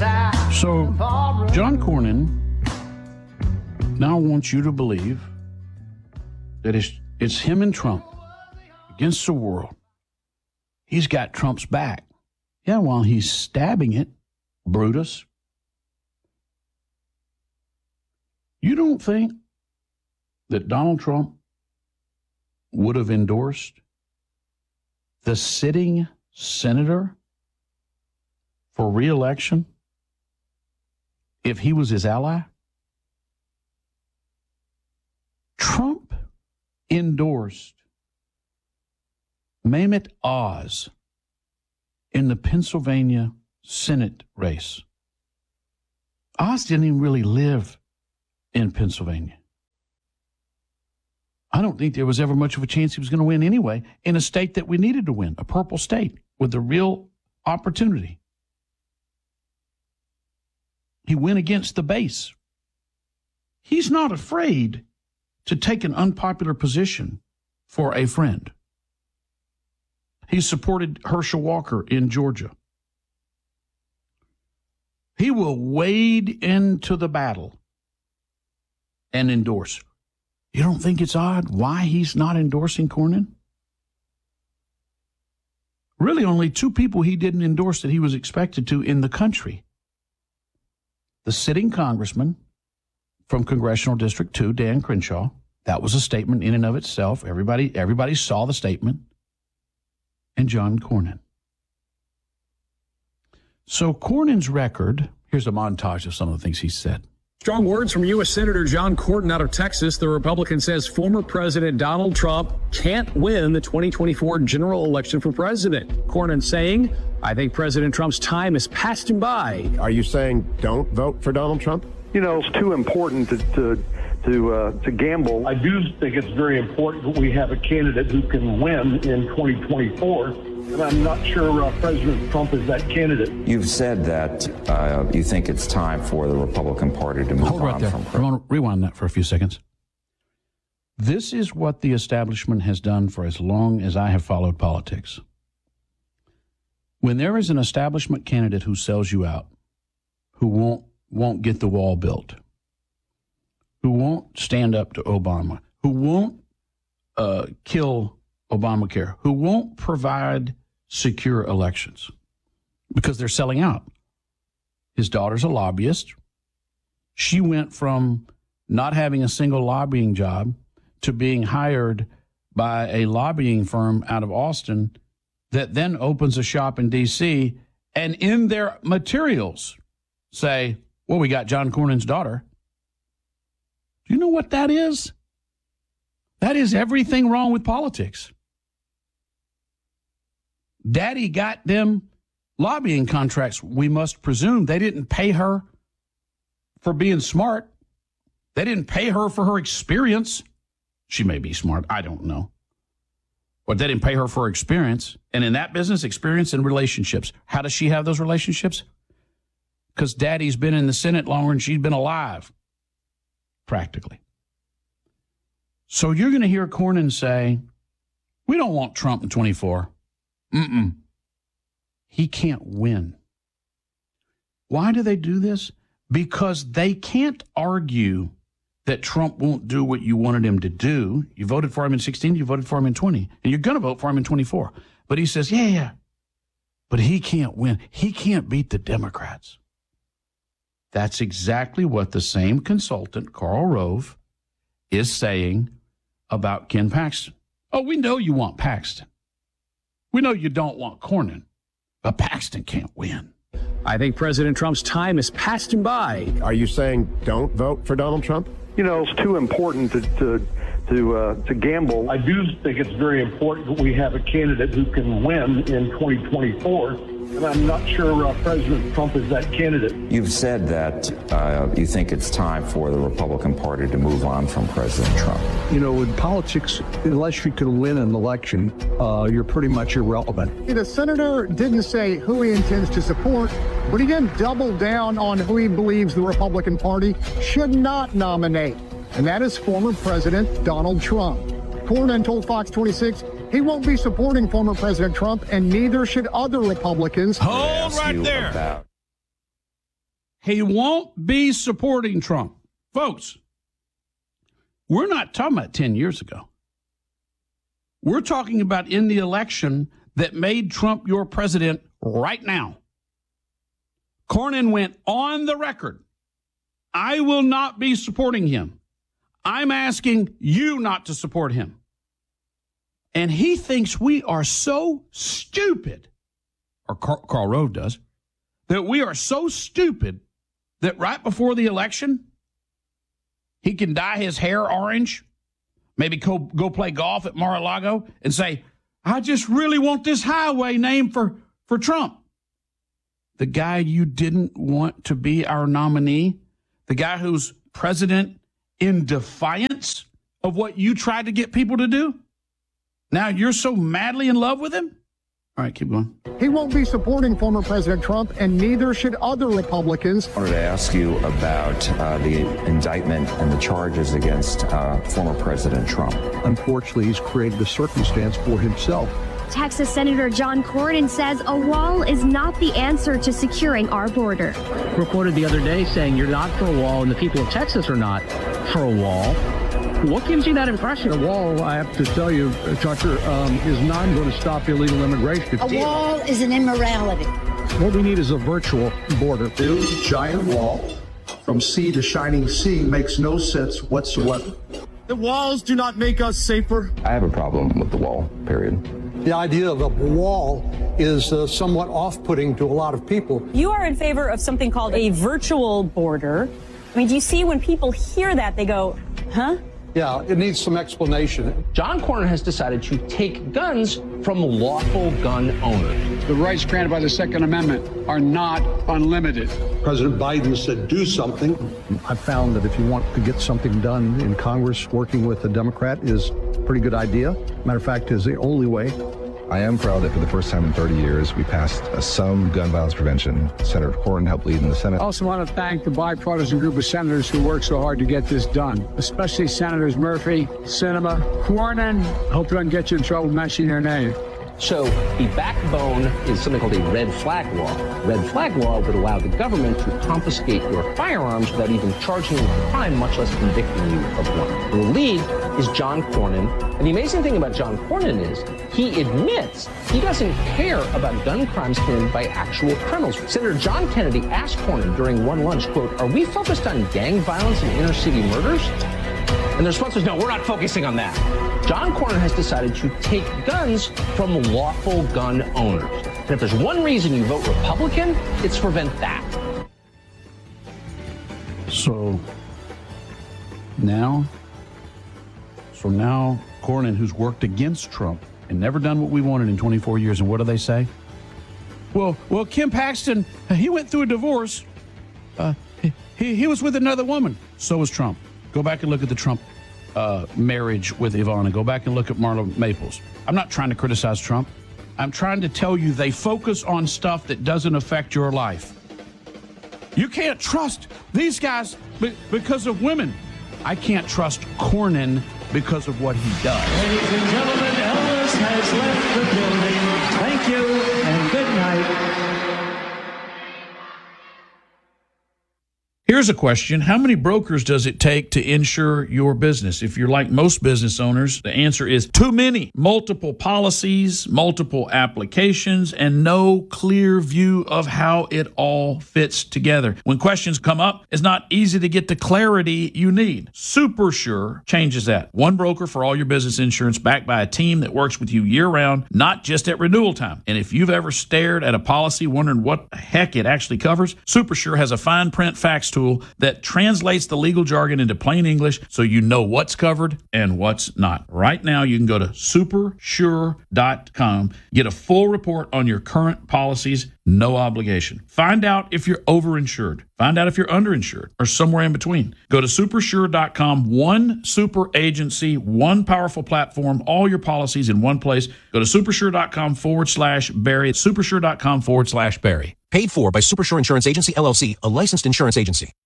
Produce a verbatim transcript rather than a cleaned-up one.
So, John Cornyn now wants you to believe that it's, it's him and Trump against the world. He's got Trump's back. Yeah, while he's stabbing it, Brutus. You don't think that Donald Trump would have endorsed the sitting senator for re-election if he was his ally? Trump endorsed Mehmet Oz in the Pennsylvania Senate race. Oz didn't even really live in Pennsylvania. I don't think there was ever much of a chance he was going to win anyway in a state that we needed to win, a purple state with a real opportunity. He went against the base. He's not afraid to take an unpopular position for a friend. He supported Herschel Walker in Georgia. He will wade into the battle and endorse. You don't think it's odd why he's not endorsing Cornyn? Really, only two people he didn't endorse that he was expected to in the country. The sitting congressman from Congressional District two, Dan Crenshaw. That was a statement in and of itself. Everybody, everybody saw the statement. And John Cornyn. So Cornyn's record, here's a montage of some of the things he said. Strong words from U S Senator John Cornyn out of Texas. The Republican says former President Donald Trump can't win the twenty twenty-four general election for president. Cornyn saying, I think President Trump's time has passed him by. Are you saying don't vote for Donald Trump? You know, it's too important to to to, uh, to gamble. I do think it's very important that we have a candidate who can win in twenty twenty-four. And I'm not sure uh, President Trump is that candidate. You've said that uh, you think it's time for the Republican Party to move Hold right on there. from. I want to rewind that for a few seconds. This is what the establishment has done for as long as I have followed politics. When there is an establishment candidate who sells you out, who won't won't get the wall built, who won't stand up to Obama, who won't uh, kill Obamacare, who won't provide secure elections because they're selling out. His daughter's a lobbyist. She went from not having a single lobbying job to being hired by a lobbying firm out of Austin that then opens a shop in D C and in their materials say, well, we got John Cornyn's daughter. Do you know what that is? That is everything wrong with politics. Daddy got them lobbying contracts, we must presume. They didn't pay her for being smart. They didn't pay her for her experience. She may be smart, I don't know. But they didn't pay her for her experience. And in that business, experience and relationships. How does she have those relationships? Because Daddy's been in the Senate longer than she's been alive, practically. So you're going to hear Cornyn say, we don't want Trump in twenty-four. Mm-mm. He can't win. Why do they do this? Because they can't argue that Trump won't do what you wanted him to do. You voted for him in sixteen, you voted for him in twenty, and you're going to vote for him in twenty-four. But he says, yeah, yeah, but he can't win. He can't beat the Democrats. That's exactly what the same consultant, Karl Rove, is saying about Ken Paxton. Oh, we know you want Paxton. We know you don't want Cornyn, but Paxton can't win. I think President Trump's time has passed him by. Are you saying don't vote for Donald Trump? You know, it's too important to to to, uh, to gamble. I do think it's very important that we have a candidate who can win in twenty twenty-four. And I'm not sure uh, President Trump is that candidate. You've said that uh, you think it's time for the Republican Party to move on from President Trump. You know, in politics, unless you can win an election, uh, you're pretty much irrelevant. The senator didn't say who he intends to support, but he didn't double down on who he believes the Republican Party should not nominate, and that is former President Donald Trump. Cornyn told Fox twenty-six he won't be supporting former President Trump, and neither should other Republicans. Hold right there. About- He won't be supporting Trump. Folks, we're not talking about ten years ago. We're talking about in the election that made Trump your president right now. Cornyn went on the record. I will not be supporting him. I'm asking you not to support him. And he thinks we are so stupid, or Karl, Karl Rove does, that we are so stupid that right before the election, he can dye his hair orange, maybe go, go play golf at Mar-a-Lago and say, I just really want this highway named for, for Trump. The guy you didn't want to be our nominee, the guy who's president in defiance of what you tried to get people to do. Now you're so madly in love with him? All right, keep going. He won't be supporting former President Trump, and neither should other Republicans. I wanted to ask you about uh, the indictment and the charges against uh, former President Trump. Unfortunately, he's created a circumstance for himself. Texas Senator John Cornyn says a wall is not the answer to securing our border. Reported the other day saying you're not for a wall and the people of Texas are not for a wall. What gives you that impression? The wall, I have to tell you, Tucker, um, is not going to stop illegal immigration. A wall is an immorality. What we need is a virtual border. Build a giant wall from sea to shining sea makes no sense whatsoever. The walls do not make us safer. I have a problem with the wall, period. The idea of a wall is uh, somewhat off-putting to a lot of people. You are in favor of something called a virtual border. I mean, do you see when people hear that, they go, huh? Yeah, it needs some explanation. John Cornyn has decided to take guns from lawful gun owners. The rights granted by the Second Amendment are not unlimited. President Biden said do something. I found that if you want to get something done in Congress, working with a Democrat is a pretty good idea. Matter of fact, is the only way. I am proud that for the first time in thirty years, we passed uh, some gun violence prevention. Senator Cornyn helped lead in the Senate. I also want to thank the bipartisan group of senators who worked so hard to get this done, especially Senators Murphy, Sinema, Cornyn. Hope I don't get you in trouble mentioning their name. So the backbone is something called a red flag law. Red flag law would allow the government to confiscate your firearms without even charging you with a crime, much less convicting you of one. The lead is John Cornyn. And the amazing thing about John Cornyn is he admits he doesn't care about gun crimes committed by actual criminals. Senator John Kennedy asked Cornyn during one lunch, quote, are we focused on gang violence and inner city murders? And the response was, no, we're not focusing on that. John Cornyn has decided to take guns from lawful gun owners. And if there's one reason you vote Republican, it's to prevent that. So now, so now Cornyn, who's worked against Trump and never done what we wanted in twenty-four years, and what do they say? Well, well, Ken Paxton, he went through a divorce. Uh, he, he was with another woman. So was Trump. Go back and look at the Trump uh, marriage with Ivana. Go back and look at Marla Maples. I'm not trying to criticize Trump. I'm trying to tell you they focus on stuff that doesn't affect your life. You can't trust these guys because of women. I can't trust Cornyn because of what he does. Ladies and gentlemen, Elvis has left the building. Thank you and good night. Here's a question. How many brokers does it take to insure your business? If you're like most business owners, the answer is too many. Multiple policies, multiple applications, and no clear view of how it all fits together. When questions come up, it's not easy to get the clarity you need. SuperSure changes that. One broker for all your business insurance, backed by a team that works with you year-round, not just at renewal time. And if you've ever stared at a policy wondering what the heck it actually covers, SuperSure has a fine print facts tool that translates the legal jargon into plain English so you know what's covered and what's not. Right now, you can go to super sure dot com, get a full report on your current policies, no obligation. Find out if you're overinsured. Find out if you're underinsured or somewhere in between. Go to super sure dot com, one super agency, one powerful platform, all your policies in one place. Go to super sure dot com forward slash Barry. super sure dot com forward slash Barry. Paid for by SuperSure Insurance Agency, L L C, a licensed insurance agency.